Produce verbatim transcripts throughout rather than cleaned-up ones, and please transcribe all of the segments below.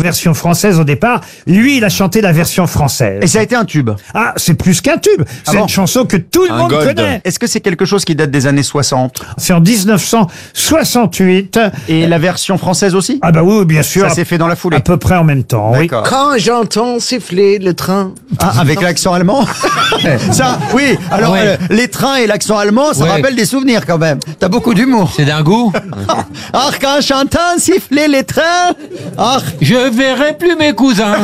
version française au départ. Lui, il a chanté la version française. Et ça a été un tube. Ah, c'est plus qu'un tube. C'est Ah bon une chanson que tout le Un monde gold. connaît. Est-ce que c'est quelque chose qui date des années soixante? C'est en dix-neuf cent soixante-huit. Et la version française aussi? Ah bah oui, bien sûr. Ça s'est fait dans la foulée. À peu près en même temps, oui. D'accord. Quand j'entends siffler le train. Ah, avec l'accent allemand? Ça, oui. Alors, Ouais. euh, les trains et l'accent allemand, ça Ouais. rappelle des souvenirs quand même. T'as beaucoup d'humour. C'est d'un goût. Ah, quand j'entends siffler les trains. Ah, Je verrai plus mes cousins.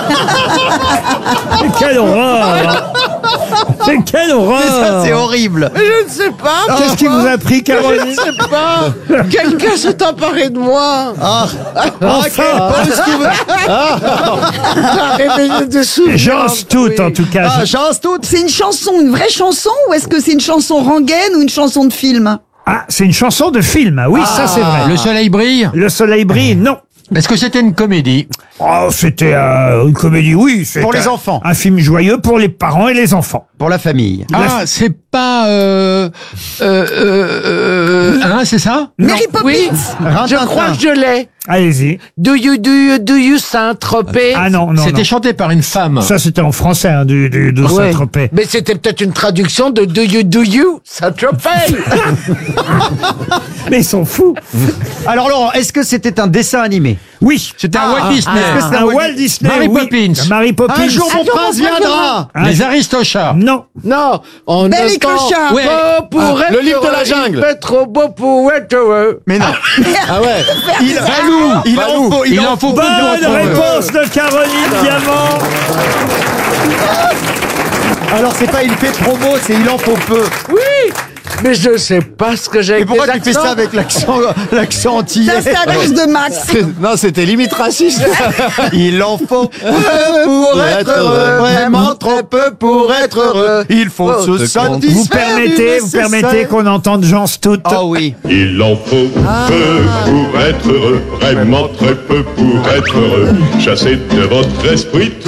Quelle horreur! C'est quelle ça, horreur! c'est horrible. Je ne sais pas. Qu'est-ce qui vous a pris, Je Caroline? ne sais pas. Quelqu'un s'est emparé de moi. Ah, ah, quel bon souvenir. A réveillé des souvenirs. Jean Stout, Oui. en tout cas. Ah, chance toute. C'est une chanson, une vraie chanson, ou est-ce que c'est une chanson rengaine ou une chanson de film? Ah, c'est une chanson de film. Oui, ça c'est vrai. Le soleil brille. Le soleil brille, non. Est-ce que c'était une comédie? Oh, c'était euh, une comédie, oui. c'est Pour les un- enfants. Un film joyeux pour les parents et les enfants. Pour la famille. Ah, c'est pas... Euh, euh, euh, euh, hein, c'est ça? Mary Poppins. Oui, je Rintintin. crois que je l'ai. Allez-y. Do you, do you, do you Saint-Tropez? Ah non, non, C'était non. chanté par une femme. Ça, c'était en français, hein, du, du, de Ouais. Saint-Tropez. Mais c'était peut-être une traduction de Do you, do you Saint-Tropez? Mais ils sont fous. Alors Laurent, est-ce que c'était un dessin animé? Oui. C'était un Walt Disney. Est-ce que c'est Un Walt Disney. Mary oui. Poppins. Mary Poppins. Un jour mon Un jour, prince mon prince viendra. Un Les jour- Aristochats. Non. Non, on Belle et attend Clochard. Ouais. beau pour être le livre de la heureux, jungle. Il fait trop beau pour être heureux. Mais non. Ah ouais. Il, Valou. il en faut, il, Il en en faut faut. peu Bonne pour être heureux. réponse de Caroline Diamant. Alors c'est pas il fait trop beau, c'est il en faut peu. Oui, mais je sais pas ce que j'ai Et avec pourquoi les tu fais ça accents. avec l'accent, l'accent antillais? Ça, c'est à l'âge de Max. Non, c'était limite raciste. Il en faut peu pour être heureux, vraiment trop peu pour être heureux. Il faut Oh, se c'est con. satisfaire. Vous permettez, du vous nécessaire. permettez qu'on entende Jean Stout. Ah oui. Il en faut peu pour être heureux, vraiment très peu pour être heureux. Chassez de votre esprit tout